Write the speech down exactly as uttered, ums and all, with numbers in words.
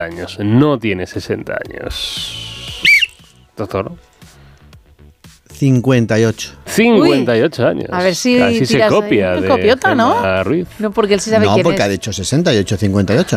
años. No tiene sesenta años. Doctor. cincuenta y ocho. cincuenta y ocho Uy, años. A ver si casi se copia ahí. de Copiota, Gemma ¿no? Ruiz. No, porque él sí sabe no, quién porque es. ha dicho sesenta y ocho, cincuenta y ocho.